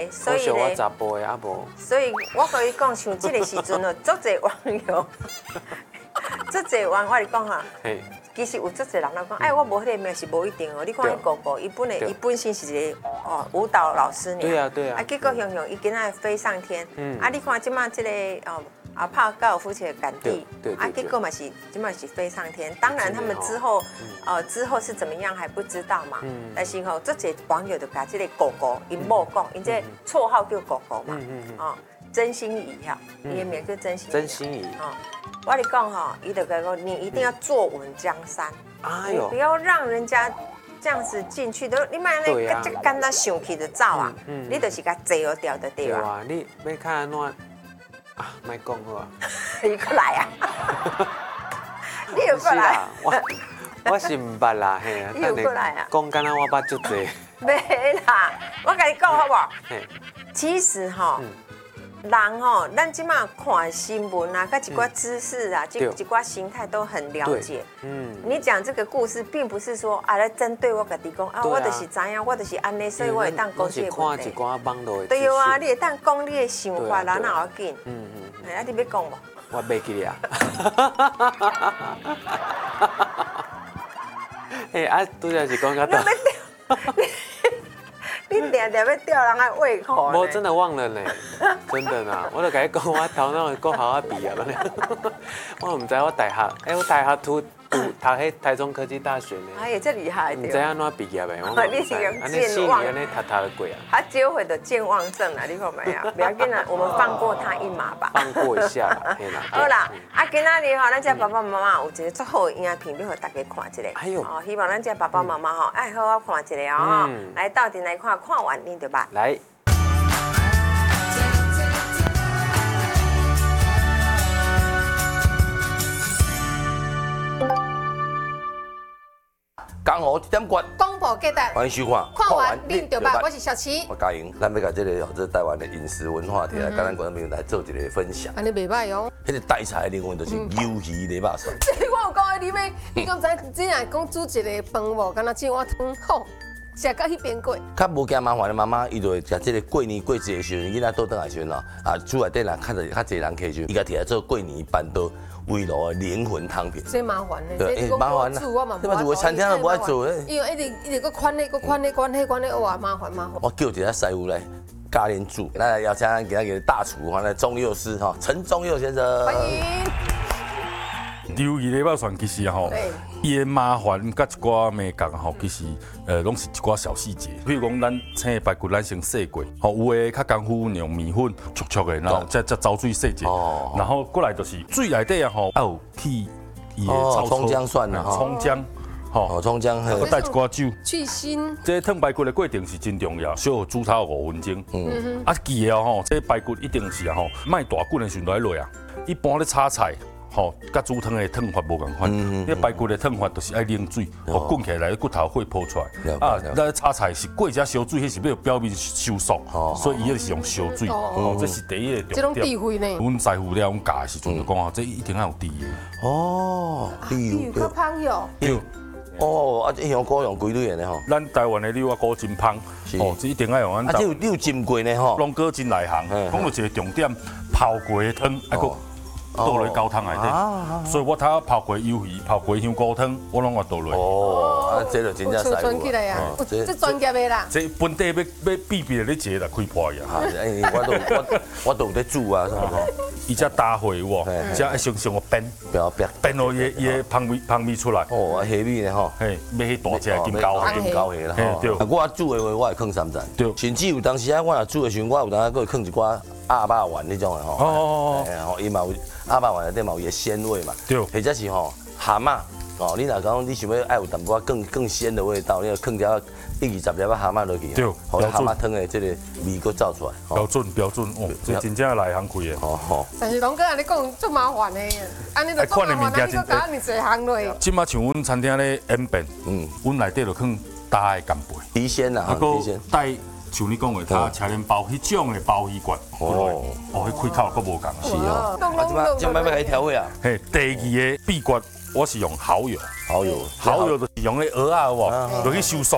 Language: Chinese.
所以我查甫的啊无。 所以我跟你讲，像这个时阵哦，足侪网友，足侪网友我跟你讲哈。其实有足侪人来讲，哎，我无迄个命是无一定哦。你看伊哥哥，伊本身是一个舞蹈老师呢。 对啊对啊。 啊，结果熊熊伊今仔飞上天。啊，你看即马这个泡高尔夫球的杆地，啊，结果嘛是今嘛是飞上天。当然他们之后是怎么样还不知道嘛。但是吼，足侪网友就把这个狗狗因某讲，因这绰号叫狗狗嘛。真心怡哈，伊的名叫真心怡。 真心怡。 我跟你讲哈，伊就讲你一定要坐稳江山，你不要让人家这样子进去，你买那个这干他想起就走啊，你就是甲坐好掉的对啊。 你要看安怎啊？莫讲好啊。 你过来啊！你又过来。 我是唔捌啦，嘿啊。 你又过来啊？ 讲敢若我捌足济。 没啦，我跟你讲好不好？其实哈。人吼，咱即马看新闻啊，跟一寡知识啊，一寡形态都很了解。你讲这个故事，并不是说啊来针对我家己讲啊，我就是知影，我就是安尼，所以我会当讲这个问题。 看一寡网络的。 对啊，你会当讲你的想法啦，哪要紧？啊，你要讲无？ 我袂记啊。哎啊，拄则是讲到。 你定定要吊人的胃口。 我真的忘了呢，真的啦，我就甲你讲，我头脑够好啊比啊，我唔知我大学，我大学读迄台中科技大学呢。 哎呀，这厉害！ 唔知安怎毕业的， 我你是用健忘， 安尼读的过啊。 他揪回的健忘症啊，你看没有？不要紧啦，我们放过他一马吧。 放过一下啦，嘿啦。 好啦，今仔日吼，咱这爸爸妈妈有一个最好的影片，要互大家看一下。哎呦，希望咱这爸爸妈妈吼，爱好好看一下哦。来，到底来看完你对吧？ 来。 刚好一点关， 公布给大家欢迎收看。 看完恁对吧？我是小琪， 我嘉莹，咱要甲这个这台湾的饮食文化摕来，跟咱观众朋友来做一个分享。 安尼袂歹哦。 迄个大菜的灵魂就是鱿鱼的肉蒜。 这我有讲的，你讲真若讲煮一个饭无，敢若一碗汤好，食到迄边过。 较无惊麻烦的妈妈，伊就会食这个过年过节的时候，囡仔倒转来的时候啊，厝内底人较侪人客就伊家摕来做过年办桌。围炉的灵魂汤品， 真麻烦呢。 对，麻烦啦。你嘛有餐厅都无爱做咧。 因为一直搁款咧，哇，麻烦。 我叫一下师傅来教恁煮，咱来邀请咱今仔日大厨哈，中佑师哈，陈中佑先生。 欢迎。 鱿鱼的肉蒜其实吼，伊的麻烦甲一寡美感吼，其实拢是一寡小细节。比如讲，咱青的排骨咱先洗过，吼有的较功夫用面粉撮的，然后再走水洗者，然后过来就是水内底啊吼，有去伊的葱姜蒜啦， 葱姜。 吼，葱姜， 我带一寡酒， 去腥。 这烫排骨的过程是真重要，小煮头5分钟。啊，记得吼，这排骨一定是吼，卖大滚的时候来落啊。一般咧炒菜。吼，甲煮汤的烫法无共款，你排骨的烫法就是爱冷水，吼滚起来骨头会破出来。啊，咱炒菜是过只烧水，迄是要表面收缩，所以伊是用烧水。哦，这是第一个重点。 这种智慧呢？ 阮师傅了，阮教的时阵就讲吼，这一定要有猪油。 哦， 猪油较香哟。 有。哦，啊，这香菇用几类的呢吼？ 咱台湾的柳啊菇真香，哦，这一定要用咱。 啊，这有浸过呢吼？ 龙哥真内行，讲到一个重点，泡过的汤，还佫。倒落高汤内底，所以我头泡过鱿鱼、泡过香菇汤，我拢会倒落。 哦，啊，这就真正师傅。 起来啊！这专业的啦。 这本地要避避咧坐来开破呀。 我都有在煮啊，啥个。 伊只打火有无？只爱上个煸，煸落伊的香味出来。 哦，虾米呢吼？ 嘿，要迄大只金膏虾。 金膏虾啦。 对。 我煮的话，我会放3层。对。甚至有当时啊，我若煮的时候，我有当时会放一寡鸭肉丸那种的吼。哦。伊嘛有。鸭肉丸内底嘛有伊个鲜味嘛，对，或者是吼蛤蟆哦，你若讲你想要爱有淡薄更鲜的味道，你要放条1、20粒蛤蟆落去，对，好蛤蟆汤的这个味佫走出来。 标准哦，这真正内行开的。哦。 但是龙哥安尼讲足麻烦的，安尼就足麻烦，你佫搞你侪行落。 即马像阮餐厅咧演变，阮内底就放大的干贝， 鱼鲜啦，鱼鲜带。像你讲的，他车轮包迄种的包鱼罐，哦，迄开口佫无共。 是哦，即摆要来调味啊。 嘿，第二个秘诀，我是用蚝油。 蚝油就是用迄蚵仔有无？落去收缩，